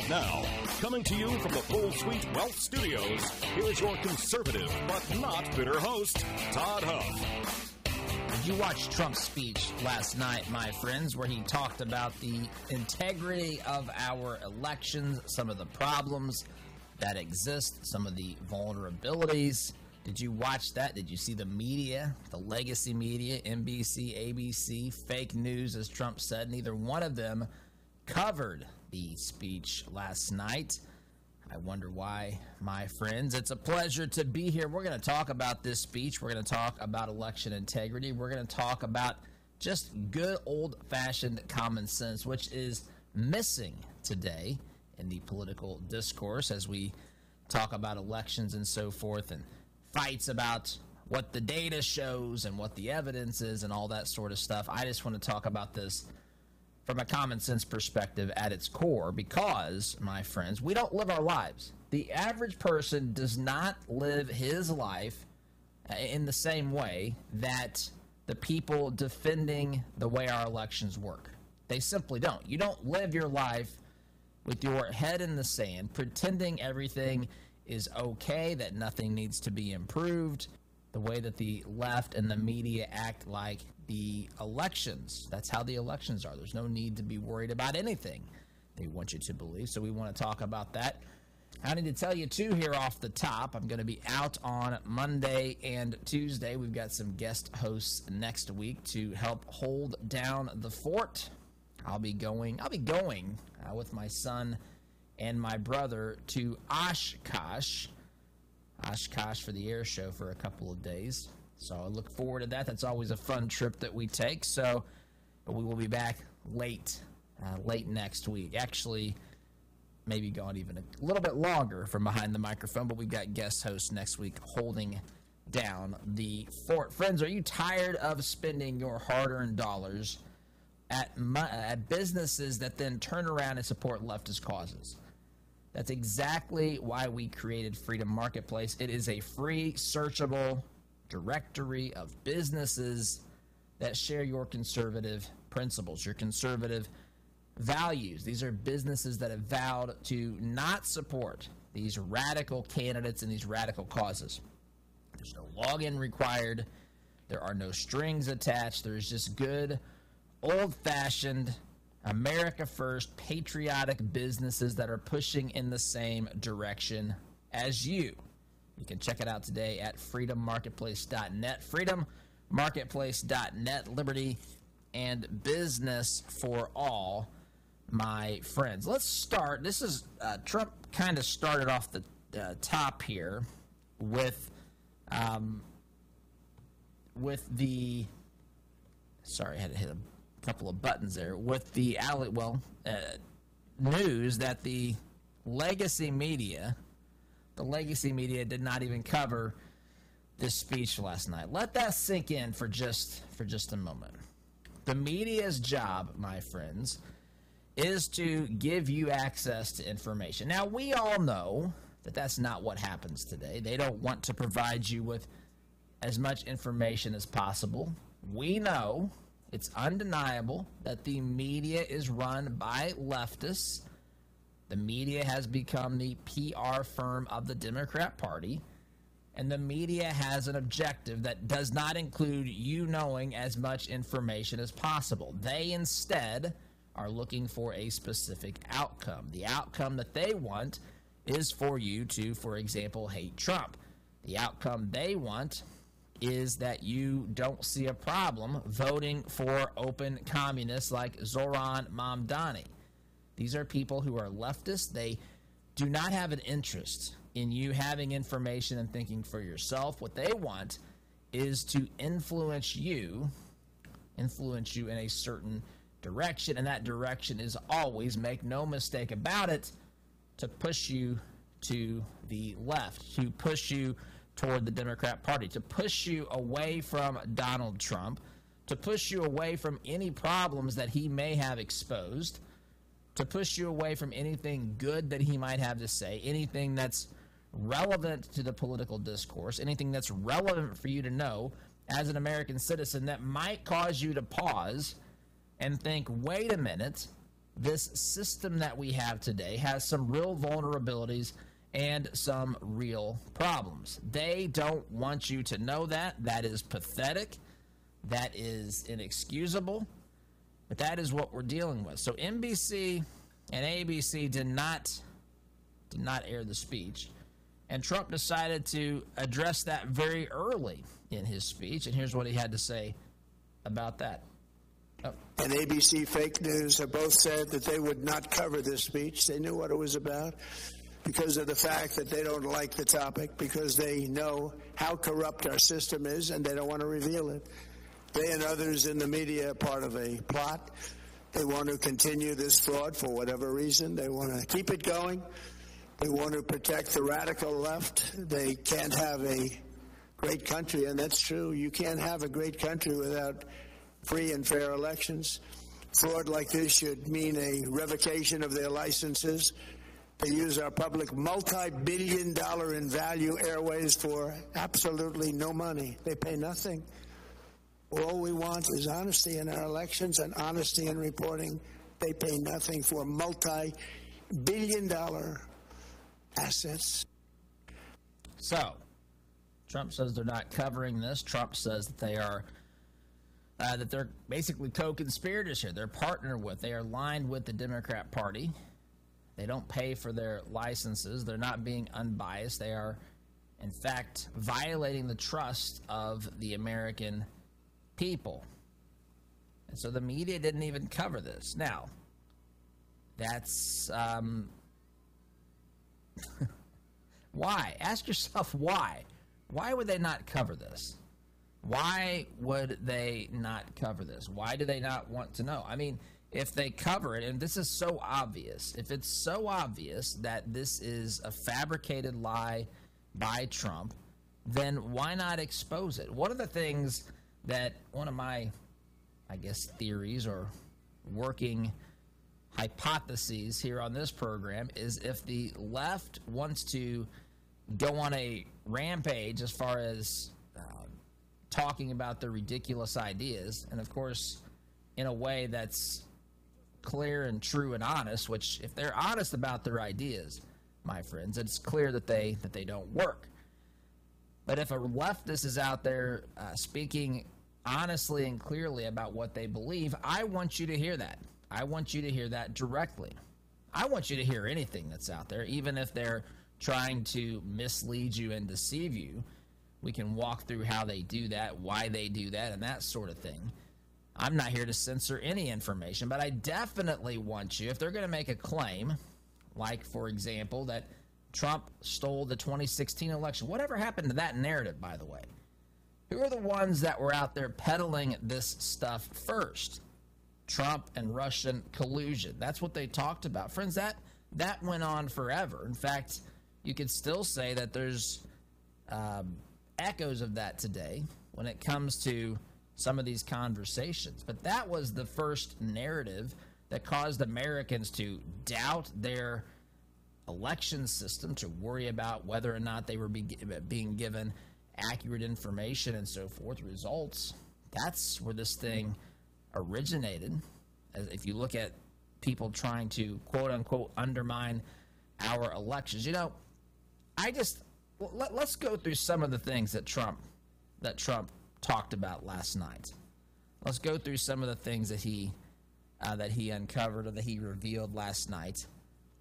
Now, coming to you from the Full Suite Wealth Studios, here is your conservative but not bitter host, Todd Huff. Did you watch Trump's speech last night, my friends, where he talked about the integrity of our elections, some of the problems that exist, some of the vulnerabilities? Did you watch that? Did you see the media, the legacy media, NBC, ABC, fake news, as Trump said? Neither one of them covered the speech last night. I wonder why, my friends. It's a pleasure to be here. We're going to talk about this speech. We're going to talk about election integrity. We're going to talk about just good old-fashioned common sense, which is missing today in the political discourse as we talk about elections and so forth, and fights about what the data shows and what the evidence is and all that sort of stuff. I just want to talk about this from a common sense perspective at its core because, my friends, we don't live our lives. The average person does not live his life in the same way that the people defending the way our elections work. They simply don't. You don't live your life with your head in the sand, pretending everything is okay, that nothing needs to be improved, the way that the left and the media act like the elections. That's how the elections are. There's no need to be worried about anything they want you to believe. So we want to talk about that. I need to tell you, too, here off the top, I'm going to be out on Monday and Tuesday. We've got some guest hosts next week to help hold down the fort. I'll be going with my son and my brother to Oshkosh for the air show for a couple of days. So I look forward to that. That's always a fun trip that we take. So we will be back late next week. Actually, maybe gone even a little bit longer from behind the microphone, but we've got guest hosts next week holding down the fort. Friends, are you tired of spending your hard-earned dollars at businesses that then turn around and support leftist causes? That's exactly why we created Freedom Marketplace. It is a free, searchable directory of businesses that share your conservative principles, your conservative values. These are businesses that have vowed to not support these radical candidates and these radical causes. There's no login required. There are no strings attached. There's just good, old-fashioned, America First, patriotic businesses that are pushing in the same direction as you. You can check it out today at freedommarketplace.net. Freedommarketplace.net, liberty and business for all, my friends. Let's start. This is Trump kind of started off the top here with the. Sorry, I had to hit a couple of buttons there with the news that the legacy media did not even cover this speech last night. Let that sink in for just a moment. The media's job, my friends, is to give you access to information. Now, we all know that that's not what happens today. They don't want to provide you with as much information as possible. We know, it's undeniable, that the media is run by leftists. The media has become the PR firm of the Democrat Party, and the media has an objective that does not include you knowing as much information as possible. They instead are looking for a specific outcome. The outcome that they want is for you to, for example, hate Trump. The outcome they want is that you don't see a problem voting for open communists like Zoran Mamdani. These are people who are leftists. They do not have an interest in you having information and thinking for yourself. What they want is to influence you in a certain direction, and that direction is always, make no mistake about it, to push you to the left, to push you toward the Democrat Party, to push you away from Donald Trump, to push you away from any problems that he may have exposed, to push you away from anything good that he might have to say, anything that's relevant to the political discourse, anything that's relevant for you to know as an American citizen that might cause you to pause and think, wait a minute, this system that we have today has some real vulnerabilities and some real problems. They don't want you to know that. That is pathetic. That is inexcusable. But that is what we're dealing with. So NBC and ABC did not air the speech. And Trump decided to address that very early in his speech. And here's what he had to say about that. Oh. And ABC Fake News have both said that they would not cover this speech. They knew what it was about because of the fact that they don't like the topic, because they know how corrupt our system is and they don't want to reveal it. They and others in the media are part of a plot. They want to continue this fraud for whatever reason. They want to keep it going. They want to protect the radical left. They can't have a great country, and that's true. You can't have a great country without free and fair elections. Fraud like this should mean a revocation of their licenses. They use our public multi-billion-dollar in value airways for absolutely no money. They pay nothing. All we want is honesty in our elections and honesty in reporting. They pay nothing for multi-billion-dollar assets. So, Trump says they're not covering this. Trump says that they are that they're basically co-conspirators here. They're partnered with. They are aligned with the Democrat Party. They don't pay for their licenses. They're not being unbiased. They are, in fact, violating the trust of the American people. And so the media didn't even cover this. Now, that's why? Ask yourself why. Why would they not cover this? Why would they not cover this? Why do they not want to know? I mean, if they cover it, and this is so obvious, if it's so obvious that this is a fabricated lie by Trump, then why not expose it? One of the things that one of my, I guess, theories or working hypotheses here on this program is if the left wants to go on a rampage as far as talking about their ridiculous ideas, and of course in a way that's clear and true and honest, which if they're honest about their ideas, my friends, it's clear that they don't work. But if a leftist is out there speaking honestly and clearly about what they believe, I want you to hear that. I want you to hear that directly. I want you to hear anything that's out there, even if they're trying to mislead you and deceive you. We can walk through how they do that, why they do that, and that sort of thing. I'm not here to censor any information, but I definitely want you, if they're going to make a claim, like, for example, that Trump stole the 2016 election, whatever happened to that narrative, by the way? Who are the ones that were out there peddling this stuff first? Trump and Russian collusion. That's what they talked about. Friends, that went on forever. In fact, you could still say that there's echoes of that today when it comes to some of these conversations. But that was the first narrative that caused Americans to doubt their election system, to worry about whether or not they were being given accurate information and so forth, results. That's where this thing originated. As if you look at people trying to quote unquote undermine our elections, you know, let's go through some of the things that Trump talked about last night. Let's go through some of the things that he uncovered or that he revealed last night